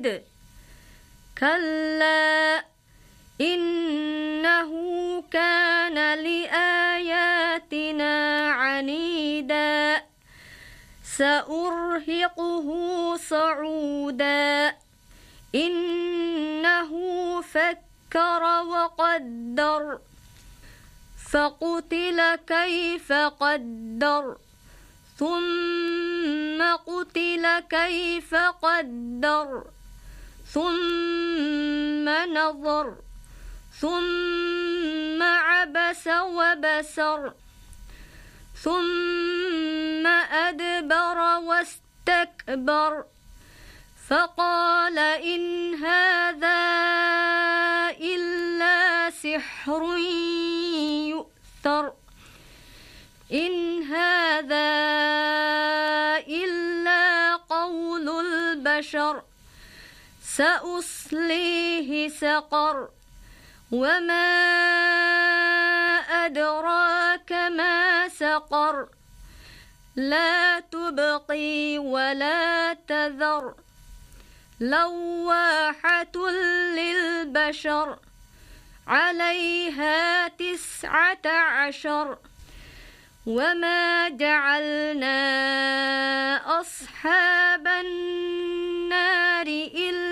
شديد كلا إنه كان لآياتنا عنيدا سأرهقه صعودا إنه فكر وقدر فقتل كيف قدر ثم قتل كيف قدر ثم نظر ثم عبس وبسر ثم أدبر واستكبر فقال إن هذا إلا سحر يؤثر إن هذا إلا قول البشر سأصليه سقر وما أدراك ما سقر لا تبقي ولا تذر لواحة للبشر عليها 19 وما جعلنا أصحاب النار إلا